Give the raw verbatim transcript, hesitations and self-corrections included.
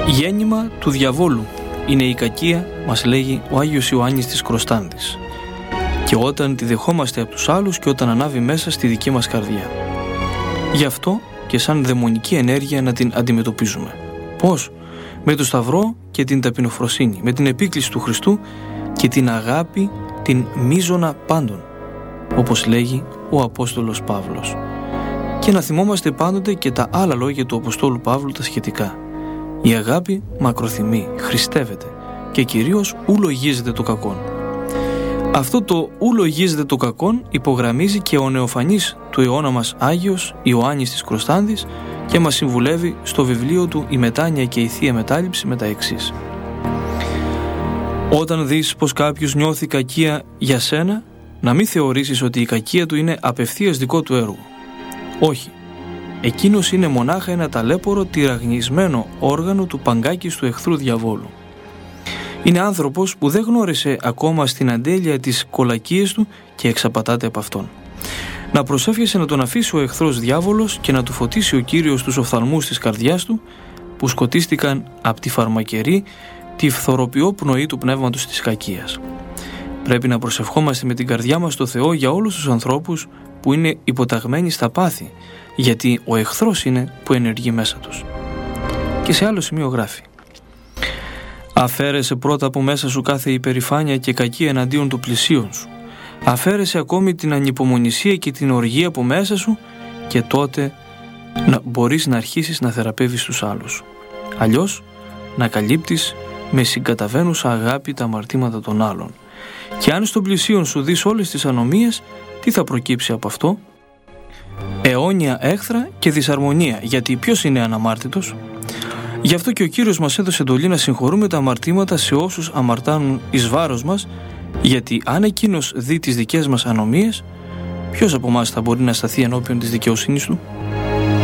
Γέννημα του διαβόλου είναι η κακία, μας λέγει ο Άγιος Ιωάννης της Κροστάνδης, και όταν τη δεχόμαστε από τους άλλους και όταν ανάβει μέσα στη δική μας καρδιά. Γι' αυτό και σαν δαιμονική ενέργεια να την αντιμετωπίζουμε. Πώς? Με το Σταυρό και την ταπεινοφροσύνη, με την επίκληση του Χριστού και την αγάπη, την μείζωνα πάντων, όπως λέγει ο Απόστολος Παύλος. Και να θυμόμαστε πάντοτε και τα άλλα λόγια του Αποστόλου Παύλου τα σχετικά. Η αγάπη μακροθυμεί, χριστεύεται και κυρίως ου λογίζεται το κακόν. Αυτό το ου λογίζεται το κακόν υπογραμμίζει και ο νεοφανής του αιώνα μας Άγιος Ιωάννης της Κροστάνδης και μας συμβουλεύει στο βιβλίο του «Η μετάνοια και η Θεία Μετάληψη» με τα εξής. Όταν δεις πως κάποιος νιώθει κακία για σένα, να μην θεωρήσεις ότι η κακία του είναι απευθείας δικό του έργο. Όχι. Εκείνος είναι μονάχα ένα ταλέπορο τυραγνισμένο όργανο του παγκάκης του εχθρού διαβόλου. Είναι άνθρωπος που δεν γνώρισε ακόμα στην αντέλεια τις κολακίες του και εξαπατάται από αυτόν. Να προσεύχεσαι να τον αφήσει ο εχθρός διάβολος και να του φωτίσει ο Κύριος τους οφθαλμούς της καρδιάς του, που σκοτίστηκαν από τη φαρμακερή, τη φθοροποιό πνοή του πνεύματος της κακίας. Πρέπει να προσευχόμαστε με την καρδιά μας στο Θεό για όλους τους ανθρώπους που είναι υποταγμένοι στα πάθη, γιατί ο εχθρός είναι που ενεργεί μέσα τους. Και σε άλλο σημείο γράφει: αφαίρεσε πρώτα από μέσα σου κάθε υπερηφάνεια και κακία εναντίον του πλησίον σου. Αφαίρεσε ακόμη την ανυπομονησία και την οργή από μέσα σου και τότε να μπορείς να αρχίσεις να θεραπεύεις τους άλλους. Αλλιώς να καλύπτεις με συγκαταβαίνουσα αγάπη τα αμαρτήματα των άλλων. Και αν στον πλησίον σου δεις όλες τις ανομίες, τι θα προκύψει από αυτό? Αιώνια έχθρα και δυσαρμονία, γιατί ποιος είναι αναμάρτητος? Γι' αυτό και ο Κύριος μας έδωσε εντολή να συγχωρούμε τα αμαρτήματα σε όσους αμαρτάνουν εις βάρος μας, γιατί αν εκείνος δει τις δικές μας ανομίες, ποιος από εμάς θα μπορεί να σταθεί ενώπιον της δικαιοσύνης του?